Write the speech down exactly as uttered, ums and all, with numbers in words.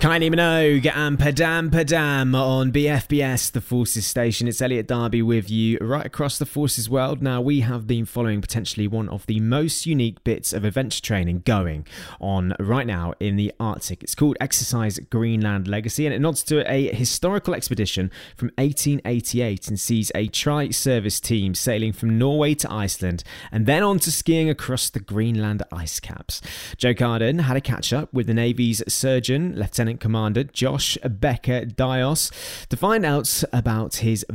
Kylie Minogue and Padam Padam on B F B S, the Forces station. It's Elliot Darby with you right across the Forces world. Now, we have been following potentially one of the most unique bits of adventure training going on right now in the Arctic. It's called Exercise Greenland Legacy, and it nods to a historical expedition from eighteen eighty-eight and sees a tri-service team sailing from Norway to Iceland and then on to skiing across the Greenland ice caps. Joe Carden had a catch-up with the Navy's surgeon, Lieutenant Commander Josh Becker Dios, to find out about his